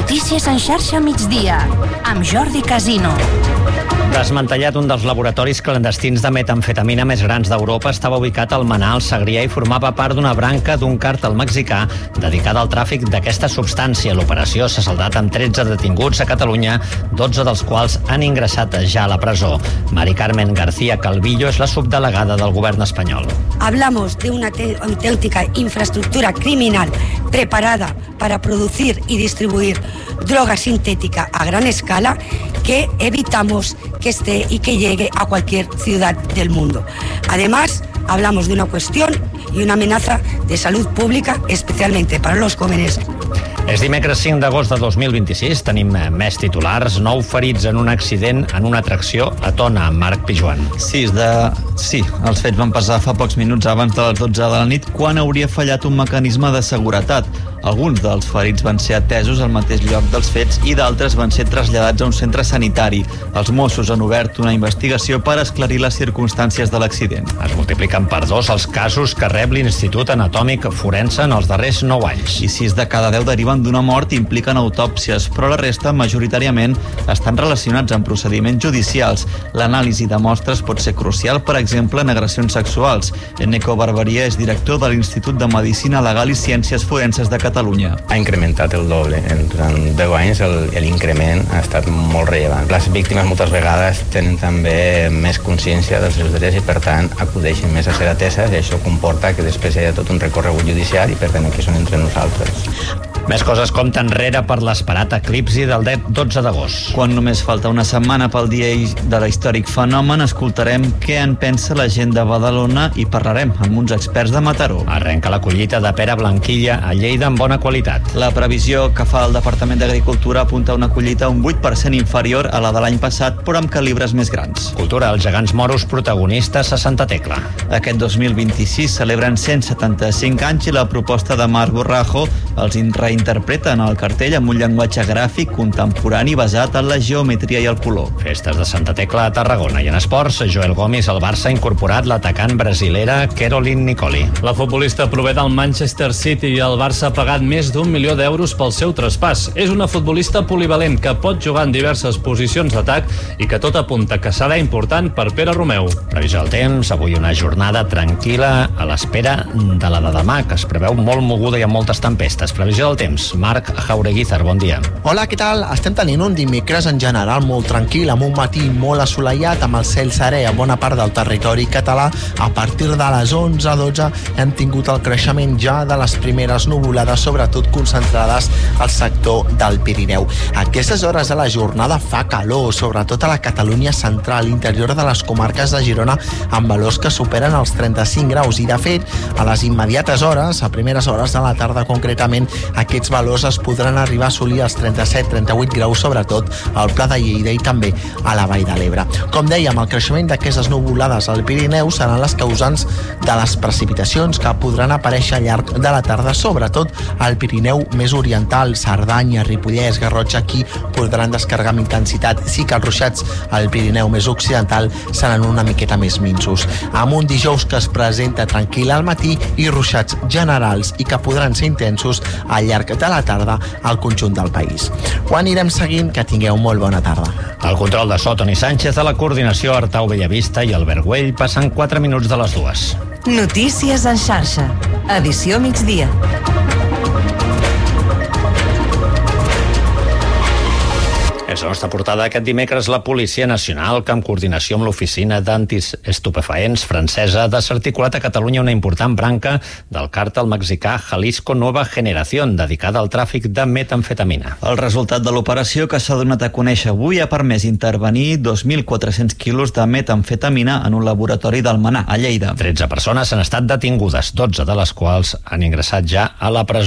Notícies en xarxa migdia, amb Jordi Casino. Desmantellat un dels laboratoris clandestins de metamfetamina més grans d'Europa, estava ubicat al Manà, al Segrià, i formava part d'una branca d'un càrtel mexicà dedicada al tràfic d'aquesta substància. L'operació s'ha saldat amb 13 detinguts a Catalunya, 12 dels quals han ingressat ja a la presó. Mari Carmen García Calvillo és la subdelegada del govern espanyol. Hablamos de una auténtica infraestructura criminal preparada para producir y distribuir droga sintética a gran escala que evitamos que esté y que llegue a cualquier ciudad del mundo. Además, hablamos de una cuestión y una amenaza de salud pública, especialmente para los jóvenes. És dimecres 5 d'agost de 2026, tenim més titulars. 9 ferits en un accident en una atracció a Tona, Marc Pijuan. Sí, els fets van passar fa pocs minuts abans de les 12 de la nit, quan hauria fallat un mecanisme de seguretat. Alguns dels ferits van ser atesos al mateix lloc dels fets i d'altres van ser traslladats a un centre sanitari. Els Mossos han obert una investigació per esclarir les circumstàncies de l'accident. Es multipliquen per 2 els casos que rep l'Institut Anatòmic Forense en els darrers 9 anys. I 6 de cada 10 deriven d'una mort i impliquen autòpsies, però la resta, majoritàriament, estan relacionats amb procediments judicials. L'anàlisi de mostres pot ser crucial, per exemple, en agressions sexuals. Eneko Barberia és director de l'Institut de Medicina Legal i Ciències Forenses de Catalunya. Ha incrementat el doble. Durant 10 anys l'increment ha estat molt rellevant. Les víctimes moltes vegades tenen també més consciència dels seus drets i, per tant, acudeixen més a ser ateses, i això comporta que després hi ha tot un recorregut judicial i, per tant, aquí són entre nosaltres. Més coses compta enrere per l'esperat eclipsi del 12 d'agost. Quan només falta una setmana pel dia de l'històric fenomen, escoltarem què en pensa la gent de Badalona i parlarem amb uns experts de Mataró. Arrenca la collita de pera blanquilla a Lleida amb bona qualitat. La previsió que fa el Departament d'Agricultura apunta a una collita un 8% inferior a la de l'any passat, però amb calibres més grans. Cultura, els gegants moros protagonistes a Santa Tecla. Aquest 2026 celebren 175 anys i la proposta de Marc Borrajo els reinterpreten el cartell amb un llenguatge gràfic contemporani basat en la geometria i el color. Festes de Santa Tecla a Tarragona. I en esports, Joel Gomis, el Barça ha incorporat l'atacant brasilera Caroline Nicoli. La futbolista prové del Manchester City i el Barça ha pagat més d'1 milió d'euros pel seu traspàs. És una futbolista polivalent que pot jugar en diverses posicions d'atac i que tot apunta que serà important per Pere Romeu. Previsió del temps, avui una jornada tranquil·la a l'espera de la de demà, que es preveu molt moguda i amb moltes tempestes. Previsió del temps, Marc Jaureguizar, bon dia. Hola, què tal? Estem tenint un dimecres en general molt tranquil, amb un matí molt assolellat, amb el cel serè a bona part del territori català. A partir de les 11-12 hem tingut el creixement ja de les primeres nuvolades, sobretot concentrades al sector del Pirineu. A aquestes hores de la jornada fa calor, sobretot a la Catalunya central, interior de les comarques de Girona, amb valors que superen els 35 graus. I, de fet, a les immediates hores, a primeres hores de la tarda concretament, aquests valors es podran arribar a assolir els 37-38 graus, sobretot al Pla de Lleida i també a la Vall de l'Ebre. Com dèiem, el creixement d'aquestes nuvolades al Pirineu seran les causants de les precipitacions que podran aparèixer al llarg de la tarda, sobretot al Pirineu més oriental, Cerdanya, Ripollès, Garrotxa. Aquí podran descarregar amb intensitat. Sí que els ruixats al Pirineu més occidental seran una miqueta més minsos, amb un dijous que es presenta tranquil al matí i ruixats generals i que podran ser intensos al llarg de la tarda al conjunt del país. Ho anirem seguint, que tingueu molt bona tarda. El control de so, Toni Sánchez, de la coordinació, Artau Bellavista i Albert Güell, passen 4 minuts de les 2. Notícies en xarxa. Edició migdia. És la nostra portada aquest dimecres. La Policia Nacional, que en coordinació amb l'Oficina d'Antiestupefaents francesa, ha desarticulat a Catalunya una important branca del càrtel mexicà Jalisco Nueva Generación, dedicada al tràfic de metamfetamina. El resultat de l'operació, que s'ha donat a conèixer avui, ha permès intervenir 2.400 quilos de metamfetamina en un laboratori d'Almenar, a Lleida. 13 persones han estat detingudes, 12 de les quals han ingressat ja a la presó.